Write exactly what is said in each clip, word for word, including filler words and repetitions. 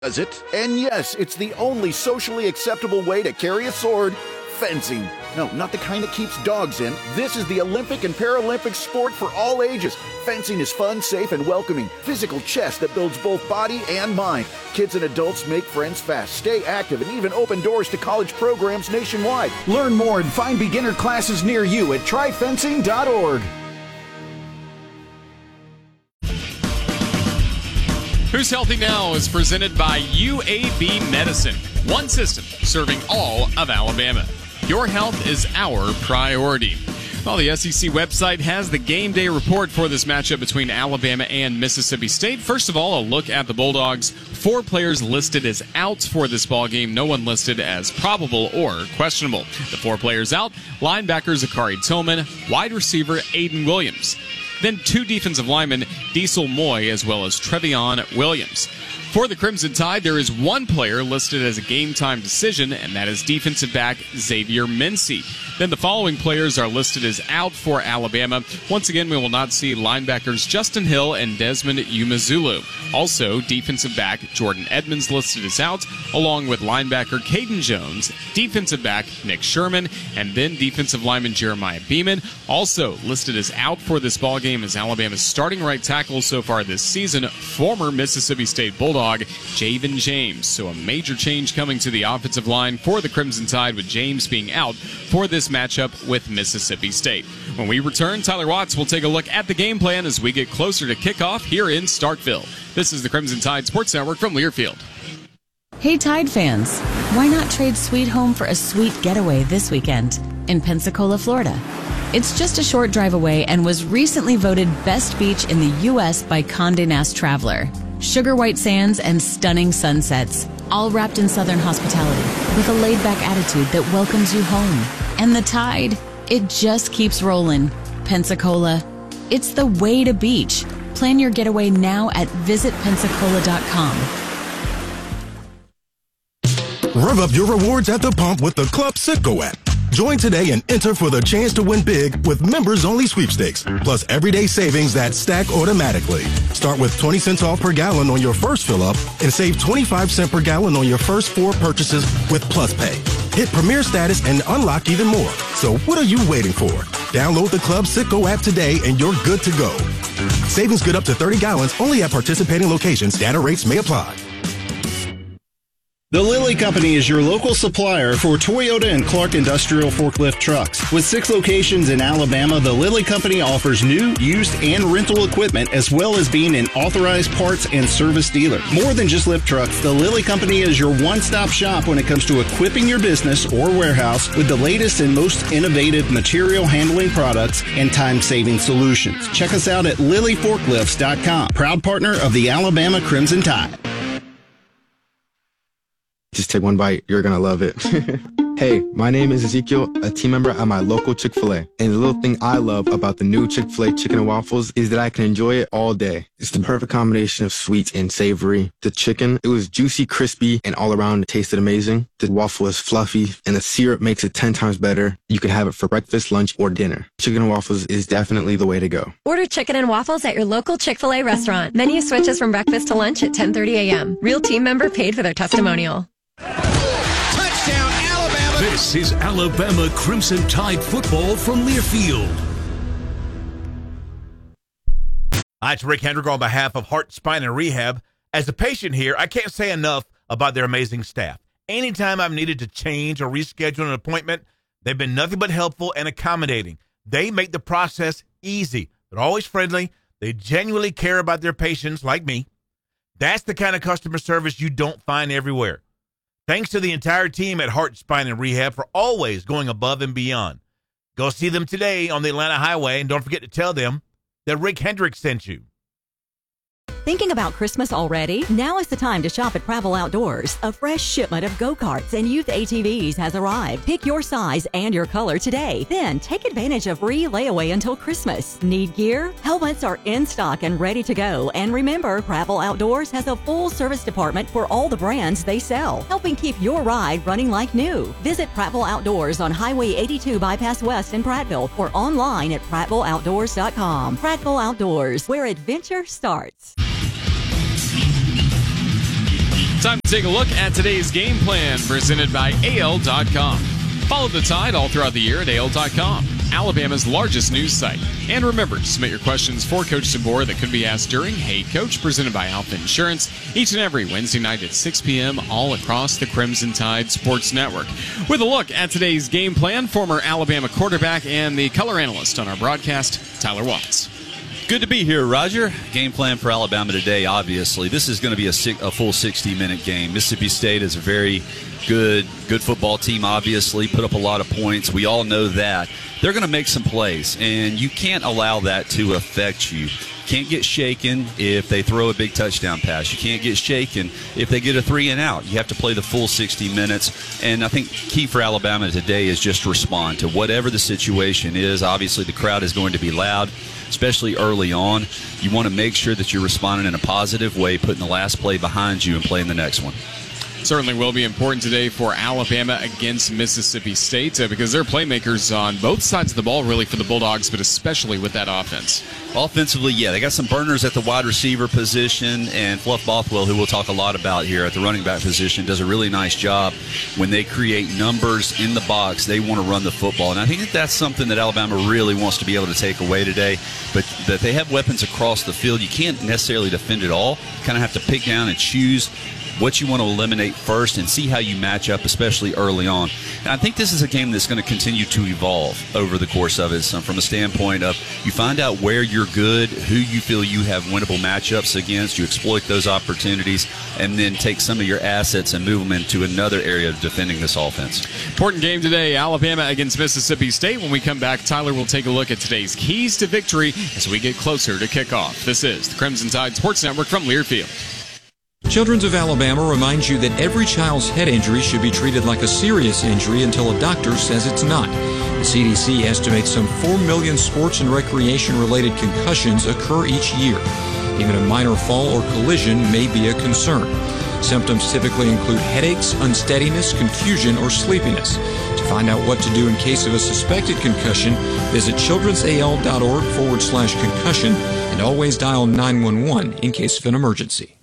Does it? And yes, it's the only socially acceptable way to carry a sword. Fencing. No, not the kind that keeps dogs in. This is the Olympic and Paralympic sport for all ages. Fencing is fun, safe, and welcoming. Physical chess that builds both body and mind. Kids and adults make friends fast, stay active, and even open doors to college programs nationwide. Learn more and find beginner classes near you at try fencing dot org. Who's Healthy Now is presented by U A B Medicine. One system serving all of Alabama. Your health is our priority. Well, the S E C website has the game day report for this matchup between Alabama and Mississippi State. First of all, a look at the Bulldogs. Four players listed as outs for this ballgame. No one listed as probable or questionable. The four players out, linebacker Zachary Tillman, wide receiver Aiden Williams. Then two defensive linemen, Diesel Moy, as well as Trevion Williams. For the Crimson Tide, there is one player listed as a game-time decision, and that is defensive back Xavier Mincy. Then the following players are listed as out for Alabama. Once again, we will not see linebackers Justin Hill and Desmond Umazulu. Also, defensive back Jordan Edmonds listed as out, along with linebacker Caden Jones, defensive back Nick Sherman, and then defensive lineman Jeremiah Beeman. Also listed as out for this ballgame is Alabama's starting right tackle so far this season, former Mississippi State Bulldog Javen James. So a major change coming to the offensive line for the Crimson Tide, with James being out for this matchup with Mississippi State. When we return, Tyler Watts will take a look at the game plan as we get closer to kickoff here in Starkville. This is the Crimson Tide Sports Network from Learfield. Hey Tide fans, why not trade Sweet Home for a sweet getaway this weekend in Pensacola, Florida? It's just a short drive away and was recently voted best beach in the U S by Condé Nast Traveler. Sugar white sands and stunning sunsets, all wrapped in Southern hospitality with a laid-back attitude that welcomes you home. And the Tide, it just keeps rolling. Pensacola, it's the way to beach. Plan your getaway now at visit pensacola dot com. Rev up your rewards at the pump with the Club Citgo app. Join today and enter for the chance to win big with members-only sweepstakes, plus everyday savings that stack automatically. Start with twenty cents off per gallon on your first fill-up and save twenty-five cents per gallon on your first four purchases with Plus Pay. Hit Premier status and unlock even more. So what are you waiting for? Download the Club Citgo app today and you're good to go. Savings good up to thirty gallons only at participating locations. Data rates may apply. The Lilly Company is your local supplier for Toyota and Clark Industrial forklift trucks. With six locations in Alabama, the Lilly Company offers new, used, and rental equipment, as well as being an authorized parts and service dealer. More than just lift trucks, the Lilly Company is your one-stop shop when it comes to equipping your business or warehouse with the latest and most innovative material handling products and time-saving solutions. Check us out at lilly forklifts dot com, proud partner of the Alabama Crimson Tide. Just take one bite. You're going to love it. Hey, my name is Ezekiel, a team member at my local Chick-fil-A. And the little thing I love about the new Chick-fil-A chicken and waffles is that I can enjoy it all day. It's the perfect combination of sweet and savory. The chicken, it was juicy, crispy, and all around it tasted amazing. The waffle is fluffy, and the syrup makes it ten times better. You can have it for breakfast, lunch, or dinner. Chicken and waffles is definitely the way to go. Order chicken and waffles at your local Chick-fil-A restaurant. Menu switches from breakfast to lunch at ten thirty a.m. Real team member paid for their testimonial. Touchdown, Alabama! This is Alabama Crimson Tide football from Learfield. Hi, it's Rick Hendrick on behalf of Heart, Spine, and Rehab. As a patient here, I can't say enough about their amazing staff. Anytime I've needed to change or reschedule an appointment, they've been nothing but helpful and accommodating. They make the process easy. They're always friendly. They genuinely care about their patients like me. That's the kind of customer service you don't find everywhere. Thanks to the entire team at Heart, Spine, and Rehab for always going above and beyond. Go see them today on the Atlanta Highway, and don't forget to tell them that Rick Hendrick sent you. Thinking about Christmas already? Now is the time to shop at Pravel Outdoors. A fresh shipment of go-karts and youth A T Vs has arrived. Pick your size and your color today. Then take advantage of free layaway until Christmas. Need gear? Helmets are in stock and ready to go. And remember, Pravel Outdoors has a full service department for all the brands they sell, helping keep your ride running like new. Visit Pravel Outdoors on Highway eighty-two Bypass West in Prattville or online at prattville outdoors dot com. Prattville Outdoors, where adventure starts. Time to take a look at today's game plan presented by A L dot com. Follow the Tide all throughout the year at A L dot com, Alabama's largest news site. And remember to submit your questions for Coach DeBoer that could be asked during Hey Coach, presented by Alpha Insurance, each and every Wednesday night at six p.m. all across the Crimson Tide Sports Network. With a look at today's game plan, former Alabama quarterback and the color analyst on our broadcast, Tyler Watts. Good to be here, Roger. Game plan for Alabama today, obviously. This is going to be a, six, a full sixty-minute game. Mississippi State is a very good, good football team, obviously, put up a lot of points. We all know that. They're going to make some plays, and you can't allow that to affect you. Can't get shaken if they throw a big touchdown pass. You can't get shaken if they get a three and out. You have to play the full sixty minutes. And I think key for Alabama today is just respond to whatever the situation is. Obviously, the crowd is going to be loud, especially early on. You want to make sure that you're responding in a positive way, putting the last play behind you and playing the next one. Certainly will be important today for Alabama against Mississippi State uh, because they're playmakers on both sides of the ball, really, for the Bulldogs, but especially with that offense. Offensively, yeah, they got some burners at the wide receiver position, and Fluff Bothwell, who we'll talk a lot about here at the running back position, does a really nice job. When they create numbers in the box, they want to run the football, and I think that that's something that Alabama really wants to be able to take away today, but that they have weapons across the field. You can't necessarily defend it all. You kind of have to pick down and choose what you want to eliminate first and see how you match up, especially early on. And I think this is a game that's going to continue to evolve over the course of it. So from a standpoint of you find out where you're good, who you feel you have winnable matchups against, you exploit those opportunities, and then take some of your assets and move them into another area of defending this offense. Important game today, Alabama against Mississippi State. When we come back, Tyler will take a look at today's keys to victory as we get closer to kickoff. This is the Crimson Tide Sports Network from Learfield. Children's of Alabama reminds you that every child's head injury should be treated like a serious injury until a doctor says it's not. The C D C estimates some four million sports and recreation-related concussions occur each year. Even a minor fall or collision may be a concern. Symptoms typically include headaches, unsteadiness, confusion, or sleepiness. To find out what to do in case of a suspected concussion, visit childrensal.org forward slash concussion and always dial nine one one in case of an emergency.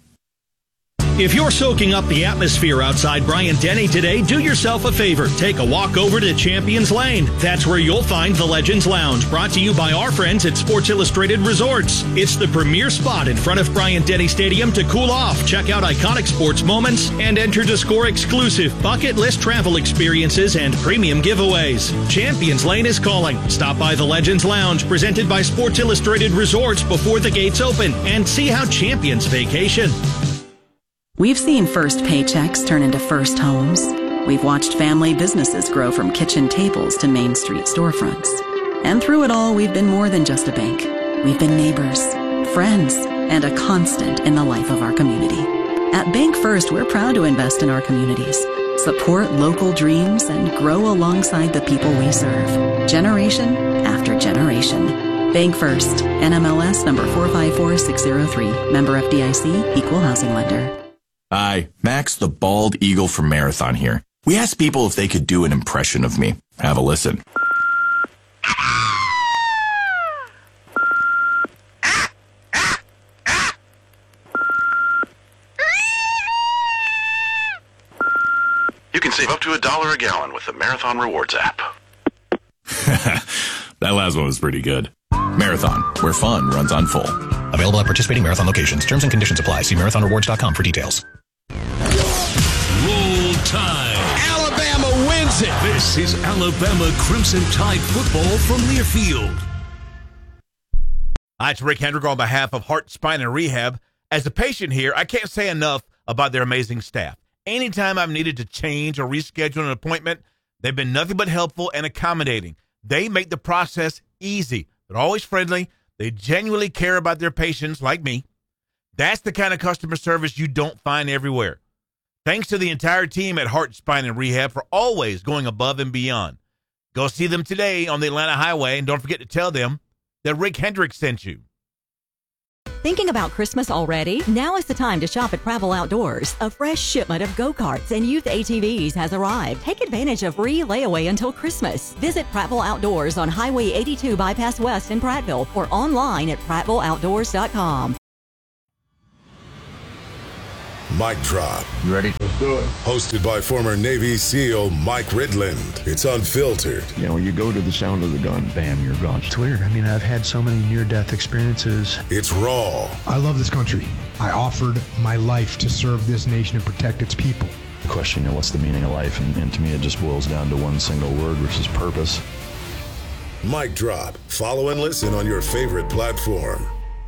If you're soaking up the atmosphere outside Bryant-Denny today, do yourself a favor. Take a walk over to Champions Lane. That's where you'll find the Legends Lounge, brought to you by our friends at Sports Illustrated Resorts. It's the premier spot in front of Bryant-Denny Stadium to cool off, check out iconic sports moments, and enter to score exclusive bucket list travel experiences and premium giveaways. Champions Lane is calling. Stop by the Legends Lounge, presented by Sports Illustrated Resorts, before the gates open, and see how champions vacation. We've seen first paychecks turn into first homes. We've watched family businesses grow from kitchen tables to Main Street storefronts. And through it all, we've been more than just a bank. We've been neighbors, friends, and a constant in the life of our community. At Bank First, we're proud to invest in our communities, support local dreams, and grow alongside the people we serve, generation after generation. Bank First, N M L S number four five four six zero three, member F D I C, equal housing lender. Hi, Max the Bald Eagle from Marathon here. We asked people if they could do an impression of me. Have a listen. You can save up to a dollar a gallon with the Marathon Rewards app. That last one was pretty good. Marathon, where fun runs on full. Available at participating Marathon locations. Terms and conditions apply. See marathon rewards dot com for details. Roll Tide. Alabama wins it. This is Alabama Crimson Tide football from Learfield. Hi, it's Rick Hendrick on behalf of Heart, Spine, and Rehab. As a patient here, I can't say enough about their amazing staff. Anytime I've needed to change or reschedule an appointment, they've been nothing but helpful and accommodating. They make the process easy. They're always friendly. They genuinely care about their patients like me. That's the kind of customer service you don't find everywhere. Thanks to the entire team at Heart, Spine, and Rehab for always going above and beyond. Go see them today on the Atlanta Highway, and don't forget to tell them that Rick Hendrick sent you. Thinking about Christmas already? Now is the time to shop at Pravel Outdoors. A fresh shipment of go-karts and youth A T Vs has arrived. Take advantage of free layaway until Christmas. Visit Pravel Outdoors on Highway eighty-two Bypass West in Prattville or online at prattville outdoors dot com. Mic Drop. You ready? Let's do it. Hosted by former Navy SEAL Mike Ridland. It's unfiltered. You know, when you go to the sound of the gun, bam, you're gone. It's weird. I mean, I've had so many near-death experiences. It's raw. I love this country. I offered my life to serve this nation and protect its people. The question, you know, what's the meaning of life? And, and to me, it just boils down to one single word, which is purpose. Mic Drop. Follow and listen on your favorite platform.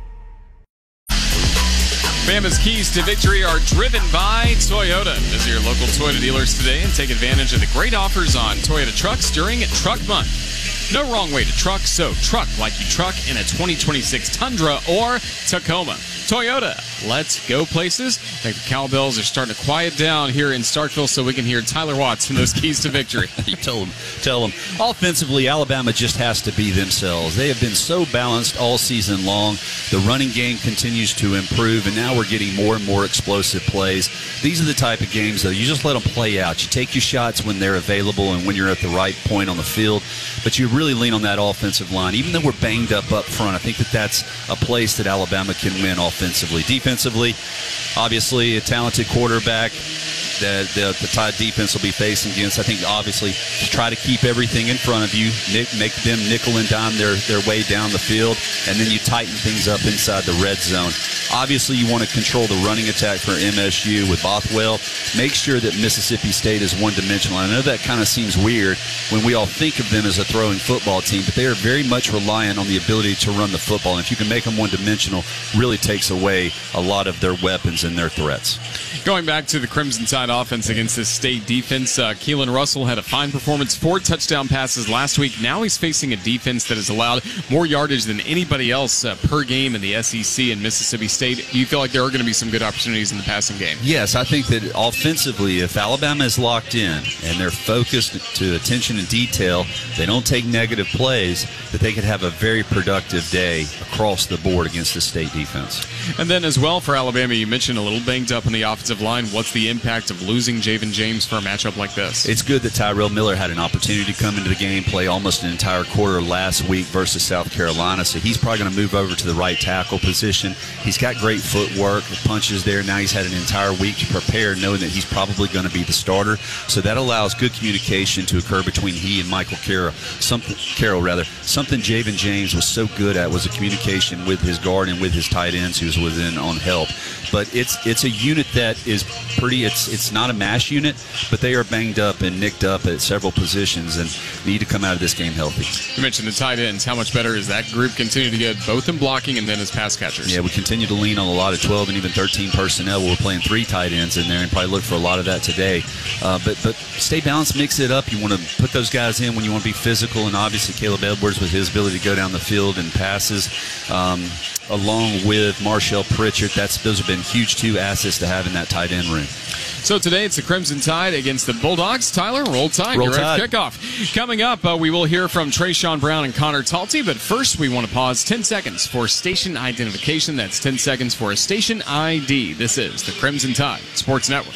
Bama's keys to victory are driven by Toyota. Visit your local Toyota dealers today and take advantage of the great offers on Toyota trucks during Truck Month. No wrong way to truck, so truck like you truck in a twenty twenty-six Tundra or Tacoma. Toyota, let's go places. I think the cowbells are starting to quiet down here in Starkville so we can hear Tyler Watts and those keys to victory. You tell them, tell them. Offensively, Alabama just has to be themselves. They have been so balanced all season long. The running game continues to improve, and now we're getting more and more explosive plays. These are the type of games, though, you just let them play out. You take your shots when they're available and when you're at the right point on the field, but you really lean on that offensive line. Even though we're banged up up front, I think that that's a place that Alabama can win offensively. Defensively, obviously a talented quarterback that the, the Tide defense will be facing against. I think obviously to try to keep everything in front of you, nick, make them nickel and dime their, their way down the field, and then you tighten things up inside the red zone. Obviously you want to control the running attack for M S U with Bothwell. Make sure that Mississippi State is one-dimensional. I know that kind of seems weird when we all think of them as a throwing football team, but they are very much reliant on the ability to run the football. And if you can make them one-dimensional, really takes away a lot of their weapons and their threats. Going back to the Crimson Tide offense against this state defense, uh, Keelan Russell had a fine performance, four touchdown passes last week. Now he's facing a defense that has allowed more yardage than anybody else uh, per game in the S E C and Mississippi State. You feel like there are going to be some good opportunities in the passing game? Yes, I think that offensively, if Alabama is locked in and they're focused to attention and detail, they don't take negative plays, that they could have a very productive day across the board against the state defense. And then as well for Alabama, you mentioned a little banged up on the offensive line. What's the impact of losing Javen James for a matchup like this? It's good that Tyrell Miller had an opportunity to come into the game, play almost an entire quarter last week versus South Carolina, so he's probably going to move over to the right tackle position. He's got great footwork, punches there. Now he's had an entire week to prepare, knowing that he's probably going to be the starter, so that allows good communication to occur between he and Michael Carroll. Something, Carroll rather. Something Javen James was so good at was the communication with his guard and with his tight ends who was within on help. But it's it's a unit that is pretty, it's it's not a mash unit, but they are banged up and nicked up at several positions and need to come out of this game healthy. You mentioned the tight ends. How much better is that group continue to get both in blocking and then as pass catchers? Yeah, we continue to lean on a lot of twelve and even thirteen personnel. We're playing three tight ends in there and probably look for a lot of that today. Uh, but but stay balanced, mix it up. You want to put those guys in when you want to be physical, and obviously Caleb Edwards with his ability to go down the field and passes, um, along with Marshall Pritchard. That's those have been huge two assets to have in that tight end room. So today it's the Crimson Tide against the Bulldogs. Tyler, roll tide. Roll You're tide. ready for kickoff. Coming up, uh, we will hear from Trayshawn Brown and Connor Talty, but first we want to pause ten seconds for station identification. That's ten seconds for a station I D. This is the Crimson Tide Sports Network.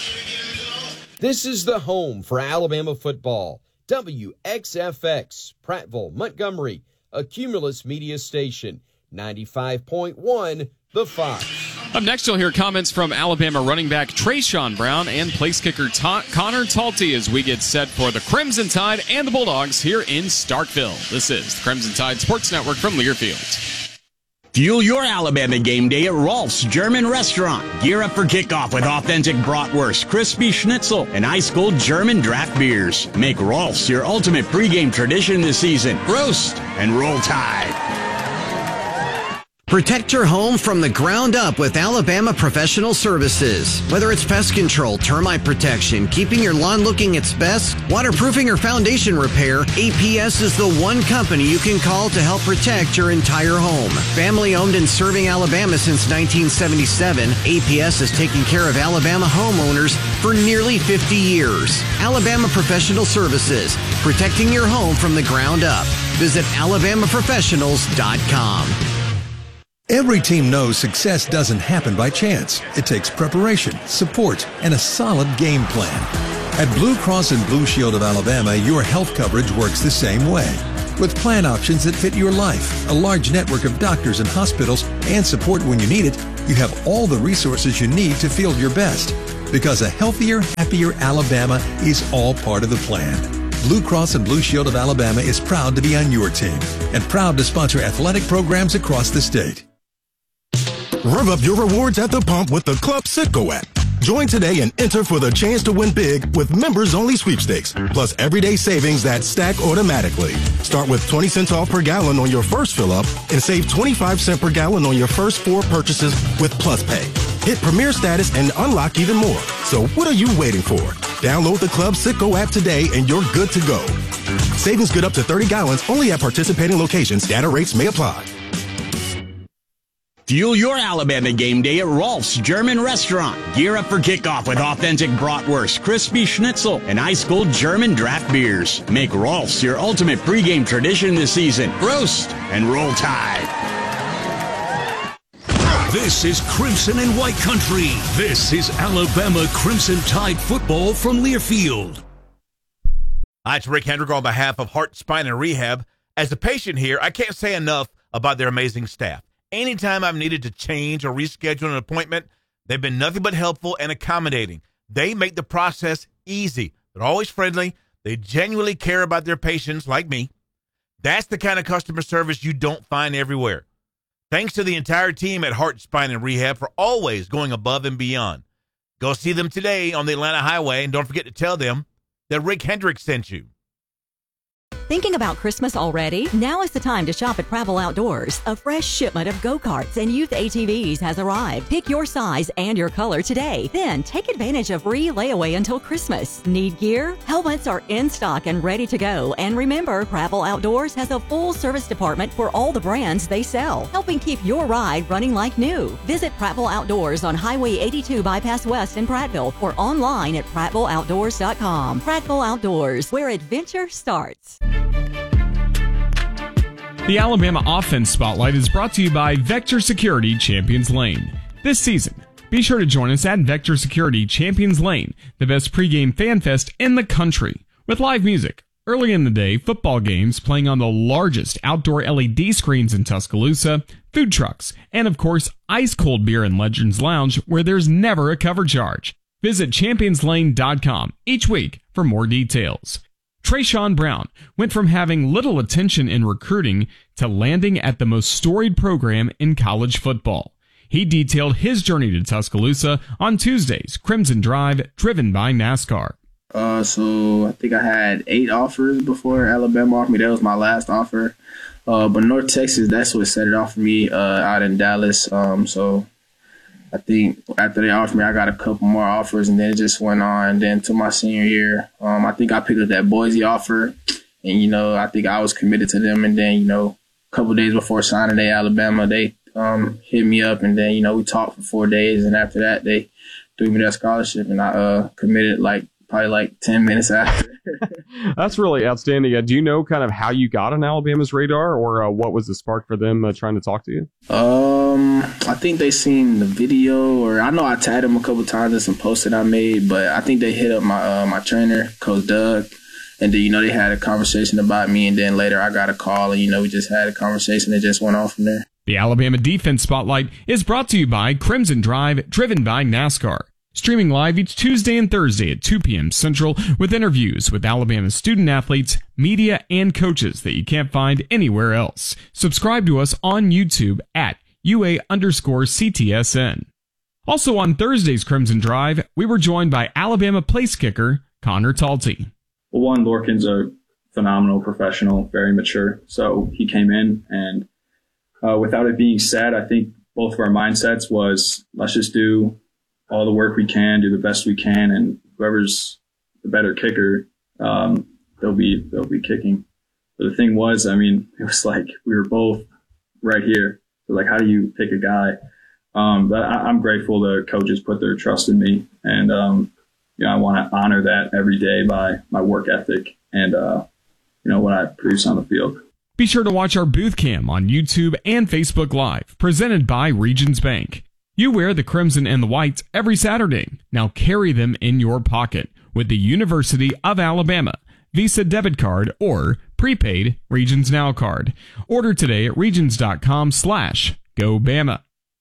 This is the home for Alabama football. W X F X, Prattville, Montgomery, a Cumulus media station. ninety-five point one, The Fox. Up next, you'll hear comments from Alabama running back Trayshawn Brown and place kicker Ta- Connor Talty as we get set for the Crimson Tide and the Bulldogs here in Starkville. This is the Crimson Tide Sports Network from Learfield. Fuel your Alabama game day at Rolf's German Restaurant. Gear up for kickoff with authentic bratwurst, crispy schnitzel, and ice-cold German draft beers. Make Rolf's your ultimate pregame tradition this season. Roast and roll tide. Protect your home from the ground up with Alabama Professional Services. Whether it's pest control, termite protection, keeping your lawn looking its best, waterproofing, or foundation repair, A P S is the one company you can call to help protect your entire home. Family owned and serving Alabama since nineteen seventy-seven, A P S has taken care of Alabama homeowners for nearly fifty years. Alabama Professional Services, protecting your home from the ground up. Visit alabama professionals dot com. Every team knows success doesn't happen by chance. It takes preparation, support, and a solid game plan. At Blue Cross and Blue Shield of Alabama, your health coverage works the same way. With plan options that fit your life, a large network of doctors and hospitals, and support when you need it, you have all the resources you need to field your best. Because a healthier, happier Alabama is all part of the plan. Blue Cross and Blue Shield of Alabama is proud to be on your team and proud to sponsor athletic programs across the state. Rev up your rewards at the pump with the Club Citgo app. Join today and enter for the chance to win big with members-only sweepstakes, plus everyday savings that stack automatically. Start with twenty cents off per gallon on your first fill-up and save twenty-five cents per gallon on your first four purchases with Plus Pay. Hit Premier status and unlock even more. So what are you waiting for? Download the Club Citgo app today and you're good to go. Savings good up to thirty gallons only at participating locations. Data rates may apply. Fuel your Alabama game day at Rolf's German Restaurant. Gear up for kickoff with authentic bratwurst, crispy schnitzel, and ice-cold German draft beers. Make Rolf's your ultimate pregame tradition this season. Roast and roll tide. This is Crimson and White Country. This is Alabama Crimson Tide football from Learfield. Hi, it's Rick Hendrick on behalf of Heart, Spine, and Rehab. As a patient here, I can't say enough about their amazing staff. Anytime I've needed to change or reschedule an appointment, they've been nothing but helpful and accommodating. They make the process easy. They're always friendly. They genuinely care about their patients like me. That's the kind of customer service you don't find everywhere. Thanks to the entire team at Heart, Spine, and Rehab for always going above and beyond. Go see them today on the Atlanta Highway, and don't forget to tell them that Rick Hendrick sent you. Thinking about Christmas already? Now is the time to shop at Prattville Outdoors. A fresh shipment of go-karts and youth A T Vs has arrived. Pick your size and your color today. Then take advantage of free layaway until Christmas. Need gear? Helmets are in stock and ready to go. And remember, Prattville Outdoors has a full service department for all the brands they sell, helping keep your ride running like new. Visit Prattville Outdoors on Highway eighty-two Bypass West in Prattville or online at prattville outdoors dot com. Prattville Outdoors, where adventure starts. The Alabama Offense Spotlight is brought to you by Vector Security Champions Lane. This season, be sure to join us at Vector Security Champions Lane, the best pregame fan fest in the country. With live music, early in the day, football games playing on the largest outdoor L E D screens in Tuscaloosa, food trucks, and of course, ice-cold beer in Legends Lounge where there's never a cover charge. Visit champions lane dot com each week for more details. Trayshawn Brown went from having little attention in recruiting to landing at the most storied program in college football. He detailed his journey to Tuscaloosa on Tuesday's Crimson Drive, driven by NASCAR. Uh, so I think I had eight offers before Alabama offered me. That was my last offer. Uh, but North Texas, that's what set it off for me uh, out in Dallas. Um, so I think after they offered me, I got a couple more offers, and then it just went on. And then to my senior year, um, I think I picked up that Boise offer, and, you know, I think I was committed to them. And then, you know, a couple of days before signing day, Alabama, they um, hit me up, and then, you know, we talked for four days. And after that, they threw me that scholarship, and I uh, committed like probably like ten minutes after. That's really outstanding. Uh, do you know kind of how you got on Alabama's radar, or uh, what was the spark for them uh, trying to talk to you? Um, I think they seen the video, or I know I tagged them a couple times in some posts that I made, but I think they hit up my uh, my trainer, Coach Doug, and then, you know, they had a conversation about me, and then later I got a call, and, you know, we just had a conversation and just went on from there. The Alabama Defense Spotlight is brought to you by Crimson Drive, driven by NASCAR. Streaming live each Tuesday and Thursday at two p.m. Central with interviews with Alabama student athletes, media, and coaches that you can't find anywhere else. Subscribe to us on YouTube at UA underscore CTSN. Also on Thursday's Crimson Drive, we were joined by Alabama place kicker Connor Talty. Well, one, Lorcan's a phenomenal professional, very mature. So he came in, and uh, without it being said, I think both of our mindsets was, let's just do all the work we can, do the best we can, and whoever's the better kicker, um, they'll be they'll be kicking. But the thing was, I mean, it was like we were both right here. So like, how do you pick a guy? Um, but I, I'm grateful the coaches put their trust in me, and um, you know, I want to honor that every day by my work ethic and uh, you know, what I produce on the field. Be sure to watch our booth cam on YouTube and Facebook Live, presented by Regions Bank. You wear the crimson and the whites every Saturday. Now carry them in your pocket with the University of Alabama Visa debit card or prepaid Regions Now card. Order today at regions dot com slash go bama.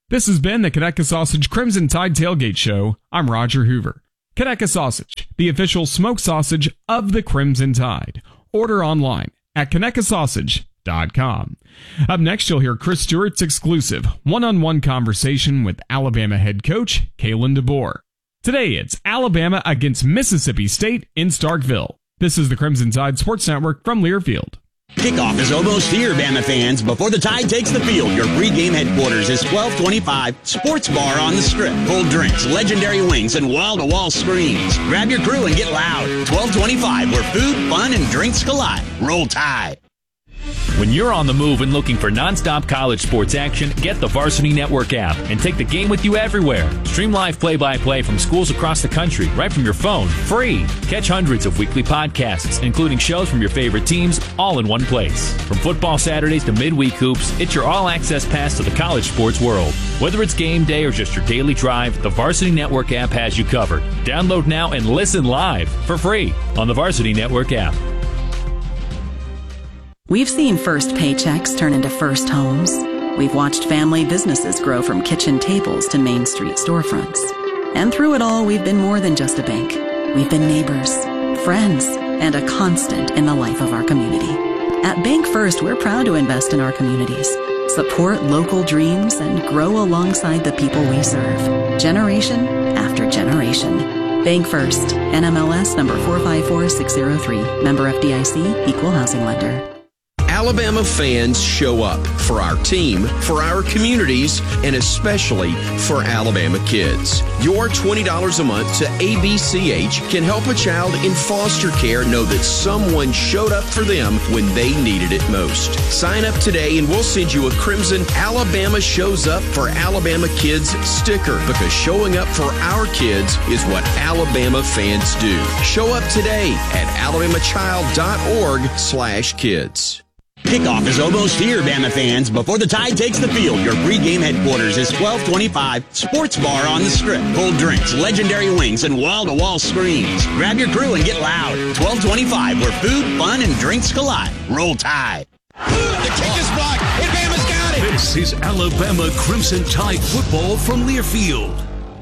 This has been the Conecuh Sausage Crimson Tide Tailgate Show. I'm Roger Hoover. Conecuh Sausage, the official smoked sausage of the Crimson Tide. Order online at conecuh sausage dot com. Up next, you'll hear Chris Stewart's exclusive one-on-one conversation with Alabama head coach Kalen DeBoer. Today, it's Alabama against Mississippi State in Starkville. This is the Crimson Tide Sports Network from Learfield. Kickoff is almost here, Bama fans. Before the Tide takes the field, your pregame headquarters is twelve twenty-five Sports Bar on the Strip. Cold drinks, legendary wings, and wall-to-wall screens. Grab your crew and get loud. twelve twenty-five, where food, fun, and drinks collide. Roll Tide. When you're on the move and looking for nonstop college sports action, get the Varsity Network app and take the game with you everywhere. Stream live play-by-play from schools across the country right from your phone, free. Catch hundreds of weekly podcasts, including shows from your favorite teams, all in one place. From football Saturdays to midweek hoops, it's your all-access pass to the college sports world. Whether it's game day or just your daily drive, the Varsity Network app has you covered. Download now and listen live for free on the Varsity Network app. We've seen first paychecks turn into first homes. We've watched family businesses grow from kitchen tables to Main Street storefronts. And through it all, we've been more than just a bank. We've been neighbors, friends, and a constant in the life of our community. At Bank First, we're proud to invest in our communities, support local dreams, and grow alongside the people we serve, generation after generation. Bank First, N M L S number four five four six zero three, member F D I C, equal housing lender. Alabama fans show up for our team, for our communities, and especially for Alabama kids. Your twenty dollars a month to A B C H can help a child in foster care know that someone showed up for them when they needed it most. Sign up today and we'll send you a Crimson Alabama Shows Up for Alabama Kids sticker, because showing up for our kids is what Alabama fans do. Show up today at alabamachild.org slash kids. Kickoff is almost here, Bama fans. Before the Tide takes the field, your pregame headquarters is twelve twenty-five Sports Bar on the Strip. Cold drinks, legendary wings, and wall-to-wall screens. Grab your crew and get loud. twelve twenty-five, where food, fun, and drinks collide. Roll Tide. The kick is blocked, and Bama's got it. This is Alabama Crimson Tide football from Learfield.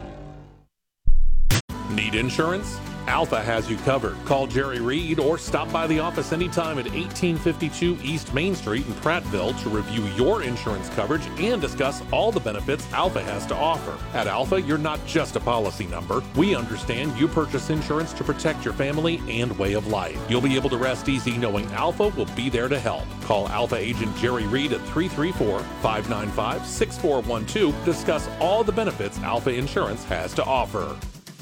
Need insurance? Alpha has you covered. Call Jerry Reed or stop by the office anytime at eighteen fifty-two East Main Street in Prattville to review your insurance coverage and discuss all the benefits Alpha has to offer. At Alpha, you're not just a policy number. We understand you purchase insurance to protect your family and way of life. You'll be able to rest easy knowing Alpha will be there to help. Call Alpha agent Jerry Reed at three three four, five nine five, six four one two to discuss all the benefits Alpha Insurance has to offer.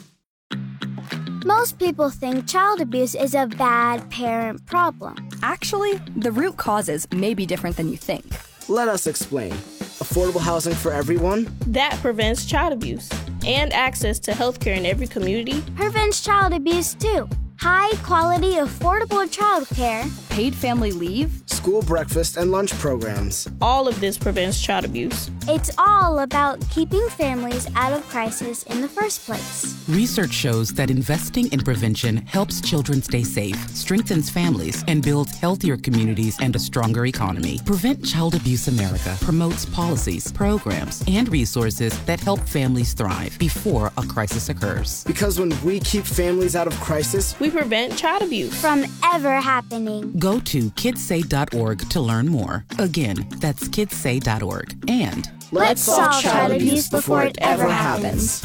Most people think child abuse is a bad parent problem. Actually, the root causes may be different than you think. Let us explain. Affordable housing for everyone? That prevents child abuse. And access to health care in every community prevents child abuse too. High quality, affordable childcare, paid family leave, school breakfast and lunch programs. All of this prevents child abuse. It's all about keeping families out of crisis in the first place. Research shows that investing in prevention helps children stay safe, strengthens families, and builds healthier communities and a stronger economy. Prevent Child Abuse America promotes policies, programs, and resources that help families thrive before a crisis occurs. Because when we keep families out of crisis, we prevent child abuse from ever happening. Go to kids say dot org to learn more. Again, that's kids say dot org. And let's solve child abuse before it ever happens.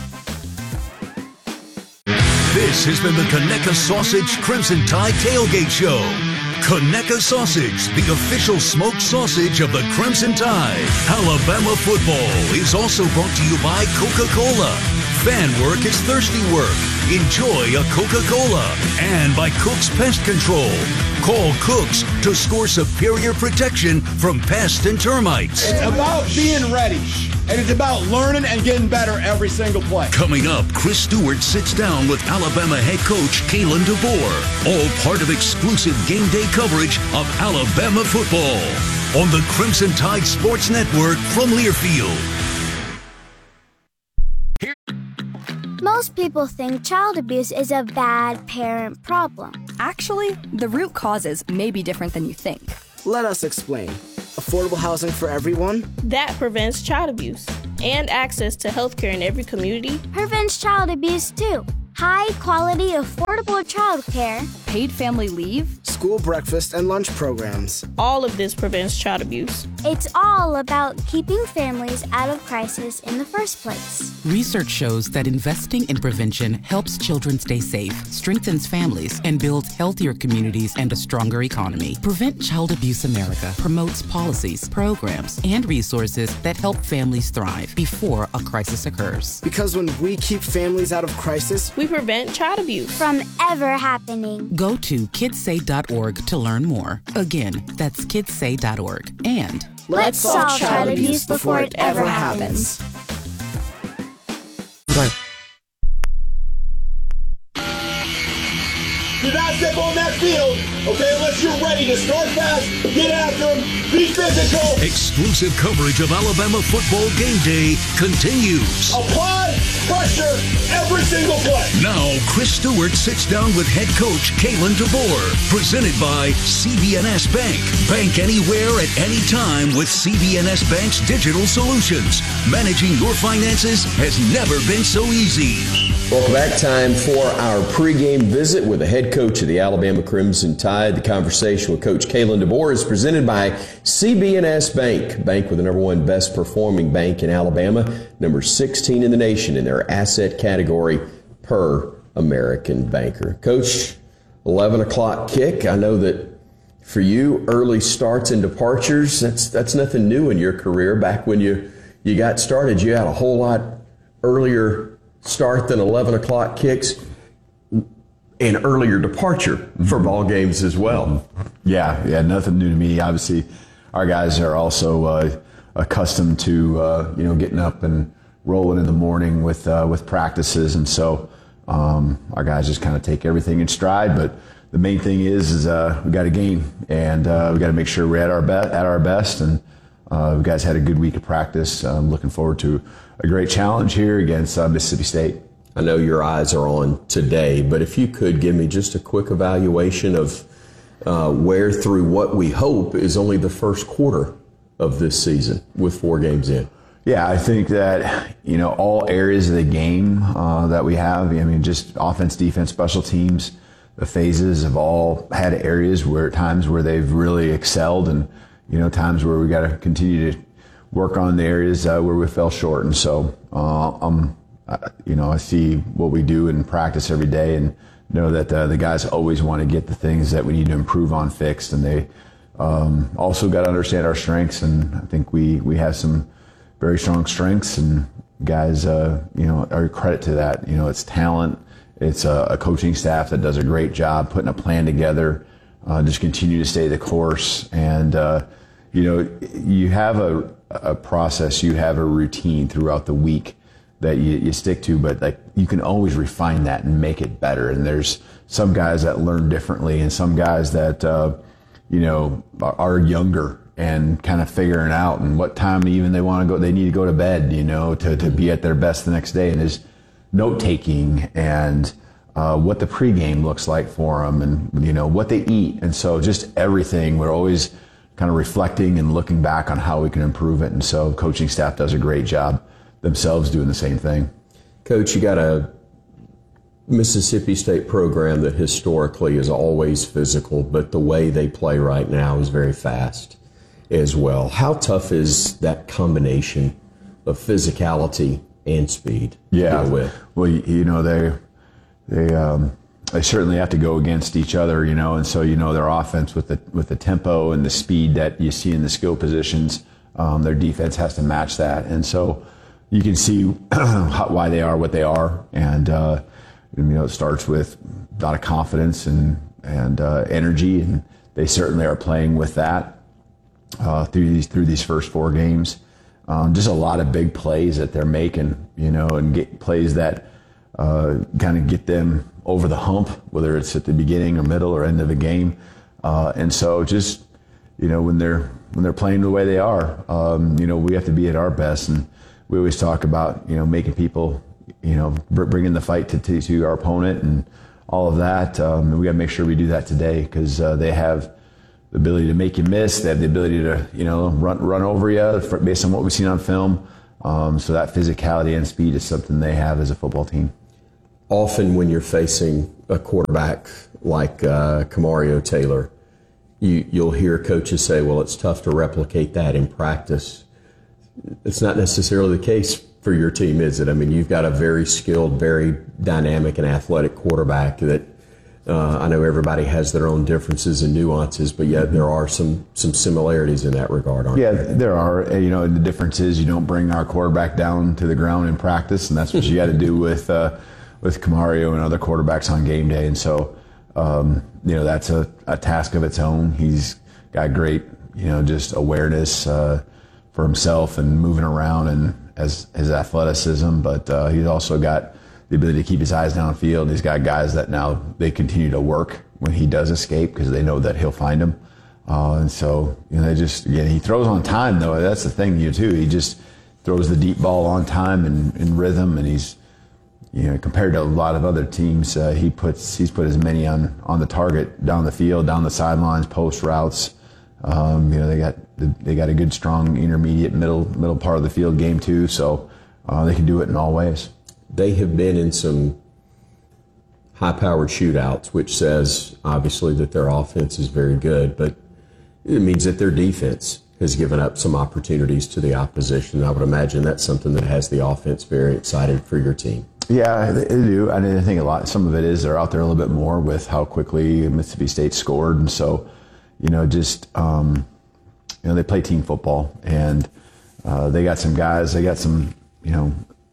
This has been the Conecuh Sausage Crimson Tide Tailgate Show. Conecuh Sausage, the official smoked sausage of the Crimson Tide. Alabama football is also brought to you by Coca-Cola. Fan work is thirsty work. Enjoy a Coca-Cola. And by Cook's Pest Control. Call Cook's to score superior protection from pests and termites. It's about being ready. And it's about learning and getting better every single play. Coming up, Chris Stewart sits down with Alabama head coach Kalen DeBoer. All part of exclusive game day coverage of Alabama football on the Crimson Tide Sports Network from Learfield. Most people think child abuse is a bad parent problem. Actually, the root causes may be different than you think. Let us explain. Affordable housing for everyone? That prevents child abuse. and access to healthcare in every community prevents child abuse too. High quality, affordable childcare, paid family leave, school breakfast and lunch programs. All of this prevents child abuse. It's all about keeping families out of crisis in the first place. Research shows that investing in prevention helps children stay safe, strengthens families, and builds healthier communities and a stronger economy. Prevent Child Abuse America promotes policies, programs, and resources that help families thrive before a crisis occurs. Because when we keep families out of crisis, we prevent child abuse from ever happening. Go to kids say dot org to learn more. Again, that's kids say dot org. And let's solve child abuse before it ever happens. Do not step on that field, okay, unless you're ready to start fast, get after them, be physical. Exclusive coverage of Alabama football game day continues. Apply pressure every single play. Now, Chris Stewart sits down with head coach Kalen DeBoer. Presented by C B N S Bank. Bank anywhere at any time with C B N S Bank's digital solutions. Managing your finances has never been so easy. Welcome back. Time for our pregame visit with the head coach of the Alabama Crimson Tide. The conversation with Coach Kalen DeBoer is presented by C B N S Bank. Bank with the number one best performing bank in Alabama, number sixteen in the nation in their asset category per American Banker. Coach, eleven o'clock kick. I know that for you, early starts and departures, that's that's nothing new in your career. Back when you, you got started, you had a whole lot earlier start than eleven o'clock kicks and earlier departure for ball games as well. Yeah, yeah, nothing new to me. Obviously, our guys are also uh, accustomed to uh, you know getting up and rolling in the morning with uh, with practices, and so um, our guys just kind of take everything in stride. But the main thing is, is uh, we got a game, and uh, we got to make sure we're at our be- at our best. And uh, you guys had a good week of practice. I'm looking forward to a great challenge here against uh, Mississippi State. I know your eyes are on today, but if you could give me just a quick evaluation of uh, where through what we hope is only the first quarter of this season with four games in. Yeah, I think that, you know, all areas of the game uh, that we have, I mean, just offense, defense, special teams, the phases have all had areas where times where they've really excelled, and, you know, times where we got to continue to work on the areas uh, where we fell short. And so, uh, um, I, you know, I see what we do in practice every day, and know that uh, the guys always want to get the things that we need to improve on fixed. And they um, also got to understand our strengths. And I think we, we have some very strong strengths, and guys, uh, you know, are credit to that. You know, it's talent. It's a, a coaching staff that does a great job putting a plan together, uh, just continue to stay the course. And, uh, you know, you have a, a process, you have a routine throughout the week that you, you stick to, but like you can always refine that and make it better. And there's some guys that learn differently, and some guys that, uh, you know, are, are younger and kind of figuring out and what time even they want to go, they need to go to bed, you know, to, to be at their best the next day. And there's note taking and uh, what the pregame looks like for them, and, you know, what they eat. And so just everything, we're always kind of reflecting and looking back on how we can improve it. And so coaching staff does a great job themselves doing the same thing. Coach, you got a Mississippi State program that historically is always physical, but the way they play right now is very fast as well. How tough is that combination of physicality and speed? Yeah, to deal with? Well, you know, they they um, they certainly have to go against each other, you know, and so, you know, their offense with the with the tempo and the speed that you see in the skill positions, um, their defense has to match that, and so you can see why they are what they are. And, uh, you know, it starts with a lot of confidence and, and uh, energy, and they certainly are playing with that uh, through these through these first four games. Um, just a lot of big plays that they're making, you know, and get plays that uh, kind of get them over the hump, whether it's at the beginning or middle or end of a game. Uh, and so just, you know, when they're when they're playing the way they are, um, you know, we have to be at our best. And we always talk about, you know, making people, you know, bringing the fight to, to, to our opponent and all of that. Um, and we got to make sure we do that today, because uh, they have the ability to make you miss. They have the ability to, you know, run run over you based on what we've seen on film. Um, so that physicality and speed is something they have as a football team. Often when you're facing a quarterback like uh, Kamario Taylor, you, you'll hear coaches say, well, it's tough to replicate that in practice. It's not necessarily the case for your team, is it? I mean, you've got a very skilled, very dynamic and athletic quarterback that uh, I know everybody has their own differences and nuances, but yet there are some, some similarities in that regard, aren't yeah, there? Yeah, there are. You know, the difference is you don't bring our quarterback down to the ground in practice, and that's what you got to do with uh, with Kamario and other quarterbacks on game day. And so, um, you know, that's a, a task of its own. He's got great, you know, just awareness uh, for himself and moving around and as his athleticism, but uh, he's also got the ability to keep his eyes downfield. He's got guys that now they continue to work when he does escape because they know that he'll find him. Uh, and so, you know, they just, again, he throws on time though. That's the thing, you too. He just throws the deep ball on time and in rhythm, and he's, you know, compared to a lot of other teams, uh, he puts he's put as many on on the target, down the field, down the sidelines, post routes. Um, you know, they got they got a good, strong intermediate middle middle part of the field game too, so uh, they can do it in all ways. They have been in some high-powered shootouts, which says obviously that their offense is very good, but it means that their defense has given up some opportunities to the opposition. I would imagine that's something that has the offense very excited for your team. Yeah, they do. I mean, I think a lot. Some of it is they're out there a little bit more with how quickly Mississippi State scored, and so, you know, just um, you know, they play team football, and uh, they got some guys. They got some, you know,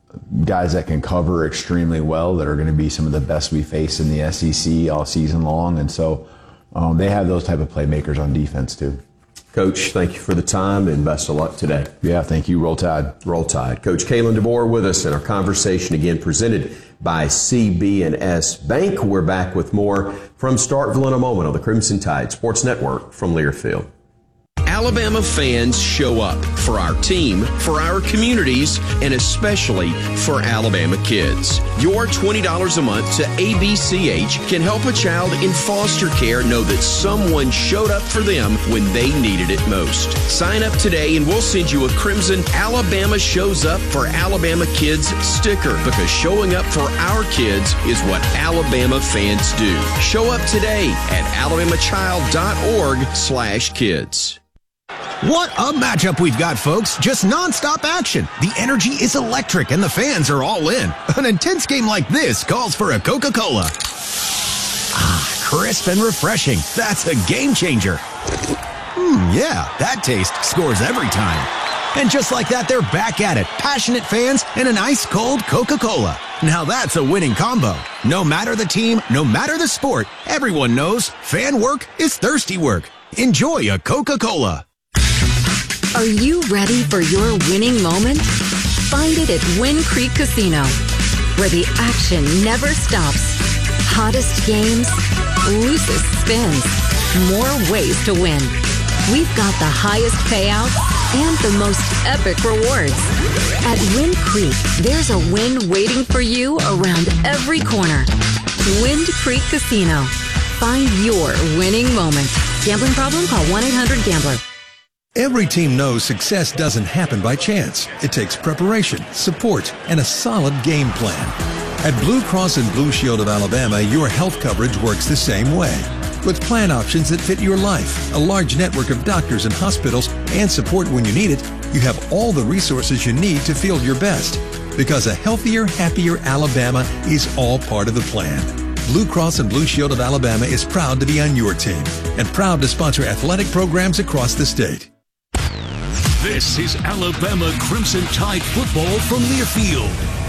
guys that can cover extremely well that are going to be some of the best we face in the S E C all season long, and so um, they have those type of playmakers on defense too. Coach, thank you for the time and best of luck today. Yeah, thank you. Roll Tide. Roll Tide. Coach Kalen DeBoer with us in our conversation, again presented by C B and S Bank. We're back with more from Starkville in a moment on the Crimson Tide Sports Network from Learfield. Alabama fans show up for our team, for our communities, and especially for Alabama kids. Your twenty dollars a month to A B C H can help a child in foster care know that someone showed up for them when they needed it most. Sign up today and we'll send you a Crimson Alabama Shows Up for Alabama Kids sticker, because showing up for our kids is what Alabama fans do. Show up today at alabamachild.org slash kids. What a matchup we've got, folks. Just nonstop action. The energy is electric and the fans are all in. An intense game like this calls for a Coca-Cola. Ah, crisp and refreshing. That's a game changer. Hmm, yeah, that taste scores every time. And just like that, they're back at it. Passionate fans and an ice-cold Coca-Cola. Now that's a winning combo. No matter the team, no matter the sport, everyone knows fan work is thirsty work. Enjoy a Coca-Cola. Are you ready for your winning moment? Find it at Wind Creek Casino, where the action never stops. Hottest games, loosest spins, more ways to win. We've got the highest payouts and the most epic rewards. At Wind Creek, there's a win waiting for you around every corner. Wind Creek Casino. Find your winning moment. Gambling problem? Call one eight hundred gambler. Every team knows success doesn't happen by chance. It takes preparation, support, and a solid game plan. At Blue Cross and Blue Shield of Alabama, your health coverage works the same way. With plan options that fit your life, a large network of doctors and hospitals, and support when you need it, you have all the resources you need to feel your best. Because a healthier, happier Alabama is all part of the plan. Blue Cross and Blue Shield of Alabama is proud to be on your team and proud to sponsor athletic programs across the state. This is Alabama Crimson Tide football from Learfield.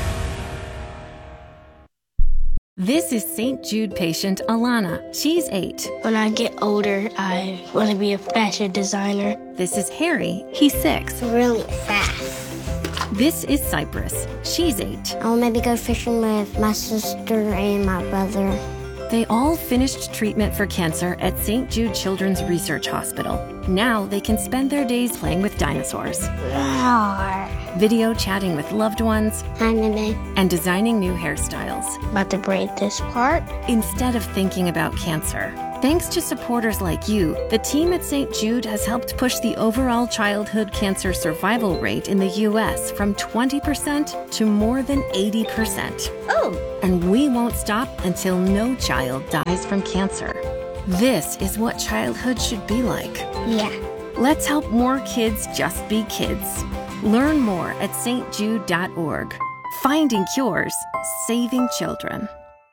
This is Saint Jude patient Alana. She's eight. When I get older, I want to be a fashion designer. This is Harry. He's six. Really fast. This is Cypress. She's eight. I'll maybe go fishing with my sister and my brother. They all finished treatment for cancer at Saint Jude Children's Research Hospital. Now they can spend their days playing with dinosaurs. Roar. video chatting with loved ones, Hi, Mimi. and designing new hairstyles. About to braid this part? Instead of thinking about cancer. Thanks to supporters like you, the team at Saint Jude has helped push the overall childhood cancer survival rate in the U S from twenty percent to more than eighty percent. Oh! And we won't stop until no child dies from cancer. This is what childhood should be like. Yeah. Let's help more kids just be kids. Learn more at s t jude dot org. Finding cures, saving children.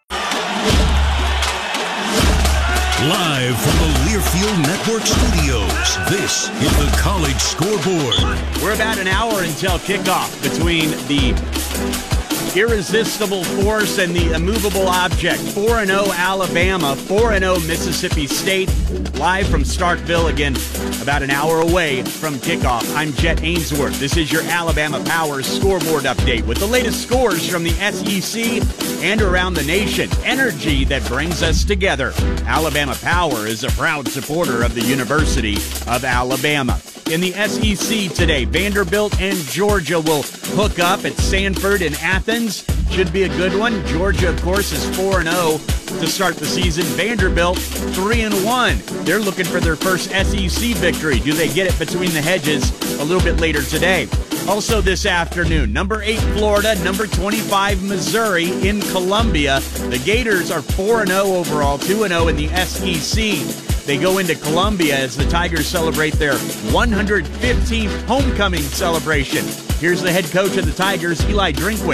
Live from the Learfield Network studios, this is the College Scoreboard. We're about an hour until kickoff between the irresistible force and the immovable object. four and oh Alabama, four and oh Mississippi State. Live from Starkville, again, about an hour away from kickoff. I'm Jet Ainsworth. This is your Alabama Power Scoreboard Update with the latest scores from the S E C and around the nation. Energy that brings us together. Alabama Power is a proud supporter of the University of Alabama. In the S E C today, Vanderbilt and Georgia will hook up at Sanford in Athens. Should be a good one. Georgia, of course, is four and oh to start the season. Vanderbilt, three and one. They're looking for their first S E C victory. Do they get it between the hedges a little bit later today? Also this afternoon, number eight Florida, number twenty-five Missouri in Columbia. The Gators are four and oh overall, two and oh in the S E C. They go into Columbia as the Tigers celebrate their one hundred fifteenth homecoming celebration. Here's the head coach of the Tigers, Eli Drinkwitz.